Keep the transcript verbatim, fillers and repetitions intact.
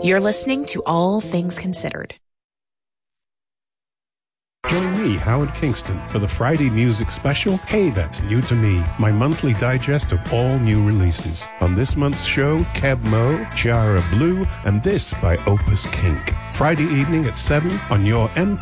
You're listening to All Things Considered. Join me, Howard Kingston, for the Friday music special, Hey, That's New to Me, my monthly digest of all new releases. On this month's show, Keb Mo, Chiara Blue, and this by Opus Kink. Friday evening at seven on your M